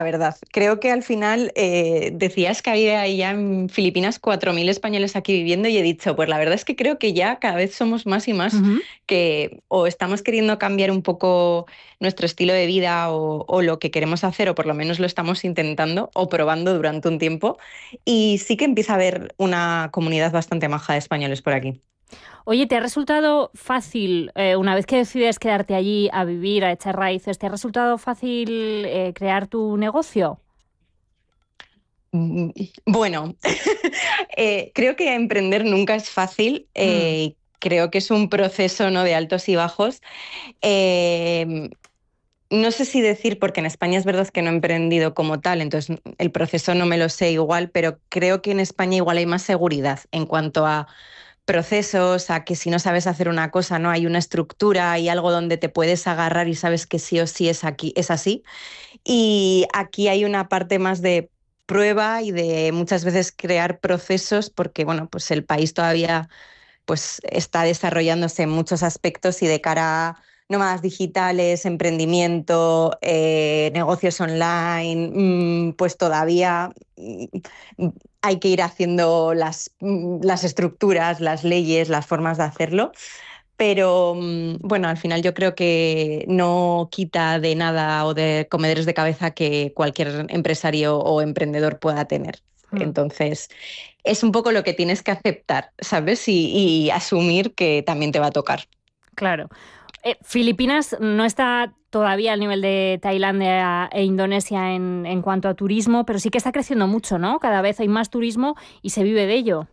verdad. Creo que al final decías que había ya en Filipinas 4.000 españoles aquí viviendo y he dicho, pues la verdad es que creo que ya cada vez somos más y más Ujú. que o estamos queriendo cambiar un poco nuestro estilo de vida o lo que queremos hacer, o por lo menos lo estamos intentando o probando durante un tiempo. Y sí que empieza a haber una comunidad bastante maja de españoles por aquí. Oye, ¿te ha resultado fácil, una vez que decides quedarte allí a vivir, a echar raíces, ¿te ha resultado fácil crear tu negocio? Mm, Bueno, creo que emprender nunca es fácil. Mm, Creo que es un proceso, ¿no?, de altos y bajos. Eh, no sé si decir, porque en España es verdad que no he emprendido como tal, entonces el proceso no me lo sé igual, pero creo que en España igual hay más seguridad en cuanto a procesos, a que si no sabes hacer una cosa, no hay una estructura, hay algo donde te puedes agarrar y sabes que sí o sí es aquí, es así. Y aquí hay una parte más de prueba y de muchas veces crear procesos, porque bueno, pues el país todavía pues está desarrollándose en muchos aspectos y de cara a nómadas digitales, emprendimiento, negocios online, pues todavía hay que ir haciendo las estructuras, las leyes, las formas de hacerlo. Pero bueno, al final yo creo que no quita de nada o de comederos de cabeza que cualquier empresario o emprendedor pueda tener. mm, Entonces, es un poco lo que tienes que aceptar, ¿sabes? Y asumir que también te va a tocar. claro. Filipinas no está todavía al nivel de Tailandia e Indonesia en cuanto a turismo, pero sí que está creciendo mucho, ¿no? Cada vez hay más turismo y se vive de ello.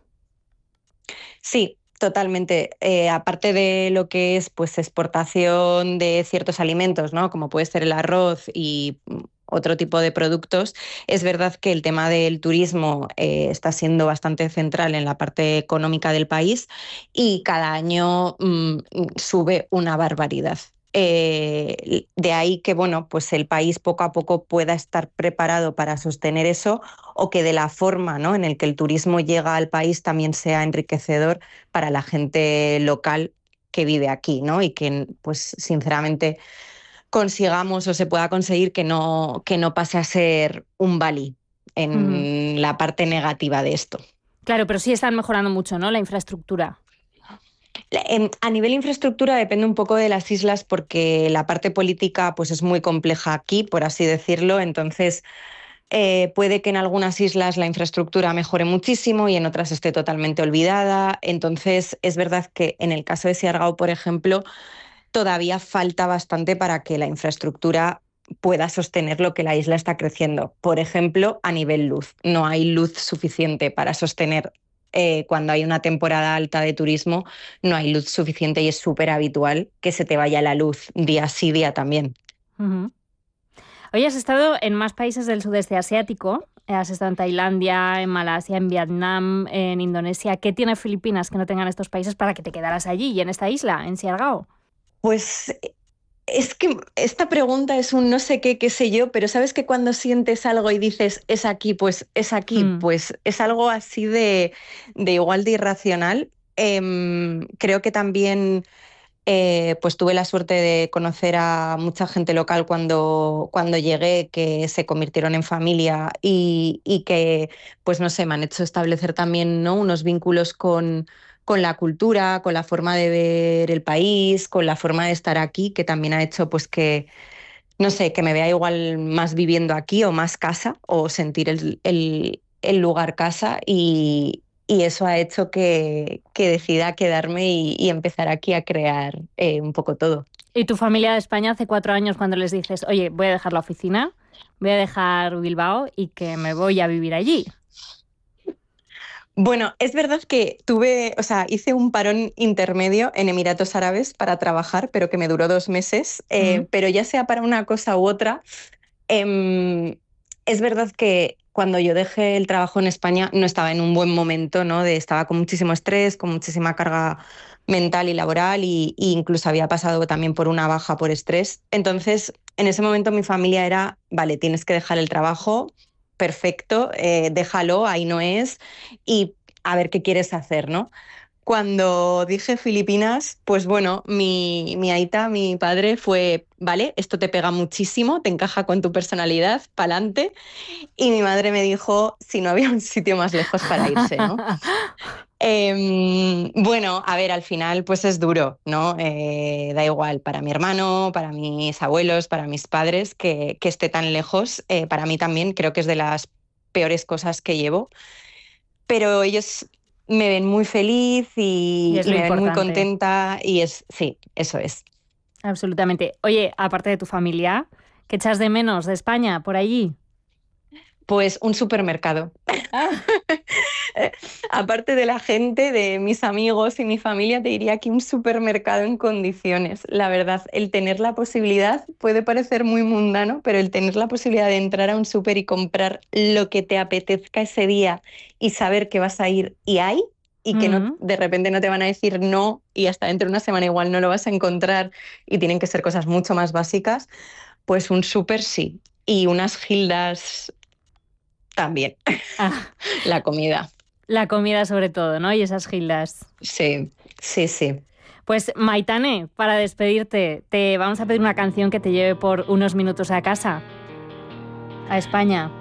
Sí, totalmente. Aparte de lo que es pues exportación de ciertos alimentos, ¿no? Como puede ser el arroz y otro tipo de productos, es verdad que el tema del turismo está siendo bastante central en la parte económica del país y cada año sube una barbaridad. De ahí que bueno, pues el país poco a poco pueda estar preparado para sostener eso o que de la forma, ¿no?, en el que el turismo llega al país también sea enriquecedor para la gente local que vive aquí, ¿no? Y que, pues, sinceramente, consigamos o se pueda conseguir que no pase a ser un Bali Ujú. en la parte negativa de esto. Claro, pero sí están mejorando mucho, ¿no? La infraestructura. A nivel infraestructura depende un poco de las islas porque la parte política pues es muy compleja aquí, por así decirlo. Entonces, puede que en algunas islas la infraestructura mejore muchísimo y en otras esté totalmente olvidada. Entonces, es verdad que en el caso de Siargao, por ejemplo, todavía falta bastante para que la infraestructura pueda sostener lo que la isla está creciendo. Por ejemplo, a nivel luz. No hay luz suficiente para sostener. Cuando hay una temporada alta de turismo, no hay luz suficiente y es súper habitual que se te vaya la luz día sí, día también. Ujú. Oye, has estado en más países del sudeste asiático. Has estado en Tailandia, en Malasia, en Vietnam, en Indonesia. ¿Qué tiene Filipinas que no tengan estos países para que te quedaras allí y en esta isla, en Siargao? Pues es que esta pregunta es un no sé qué, qué sé yo, pero sabes que cuando sientes algo y dices es aquí, Mm, pues es algo así de igual de irracional. Creo que también pues tuve la suerte de conocer a mucha gente local cuando llegué, que se convirtieron en familia y que, pues no sé, me han hecho establecer también, ¿no?, unos vínculos con la cultura, con la forma de ver el país, con la forma de estar aquí, que también ha hecho pues que, no sé, que me vea igual más viviendo aquí o más casa o sentir el lugar casa y eso ha hecho que decida quedarme y empezar aquí a crear un poco todo. ¿Y tu familia de España hace 4 años cuando les dices, oye, voy a dejar la oficina, voy a dejar Bilbao y que me voy a vivir allí? Bueno, es verdad que tuve, o sea, hice un parón intermedio en Emiratos Árabes para trabajar, pero que me duró 2 meses, Mm, pero ya sea para una cosa u otra. Em, es verdad que cuando yo dejé el trabajo en España no estaba en un buen momento, ¿no? Estaba con muchísimo estrés, con muchísima carga mental y laboral y incluso había pasado también por una baja por estrés. Entonces, en ese momento mi familia era, vale, tienes que dejar el trabajo, perfecto, déjalo, ahí no es, y a ver qué quieres hacer, ¿no? cuando dije Filipinas, pues bueno, mi aita, mi padre fue, vale, esto te pega muchísimo, te encaja con tu personalidad, pa'lante. Y mi madre me dijo si no había un sitio más lejos para irse, ¿no? Bueno, a ver, al final pues es duro, ¿no? Da igual para mi hermano, para mis abuelos, para mis padres, que esté tan lejos. Para mí también creo que es de las peores cosas que llevo, pero ellos me ven muy feliz Y es y lo me ven muy importante. contenta y sí, eso es. Absolutamente. Oye, aparte de tu familia, ¿qué echas de menos de España por allí? Pues un supermercado. Ah. Aparte de la gente, de mis amigos y mi familia, te diría que un supermercado en condiciones. La verdad, el tener la posibilidad, puede parecer muy mundano, pero el tener la posibilidad de entrar a un súper y comprar lo que te apetezca ese día y saber que vas a ir y hay, y que no, Mm. de repente no te van a decir no y hasta dentro de una semana igual no lo vas a encontrar y tienen que ser cosas mucho más básicas, pues un súper sí. Y unas gildas también, Ah, la comida. la comida sobre todo, ¿no? Y esas gildas. Sí, sí, sí. Pues Maitane, para despedirte, te vamos a pedir una canción que te lleve por unos minutos a casa, a España.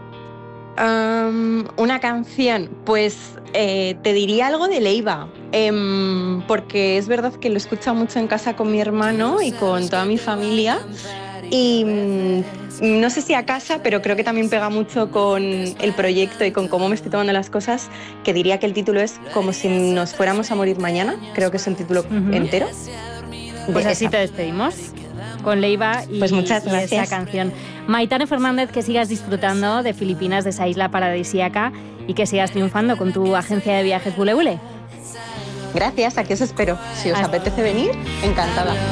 Una canción, pues te diría algo de Leiva, porque es verdad que lo he escuchado mucho en casa con mi hermano y con toda mi familia. Y no sé si a casa, pero creo que también pega mucho con el proyecto y con cómo me estoy tomando las cosas, que diría que el título es Como si nos fuéramos a morir mañana, creo que es el título Ujú. entero Pues de así esa. te despedimos, con Leiva Pues muchas y esa gracias. canción. Maitane Fernández, que sigas disfrutando de Filipinas, de esa isla paradisíaca, y que sigas triunfando con tu agencia de viajes Bule Bule. Gracias, aquí os espero. Si os Hasta apetece venir, encantada.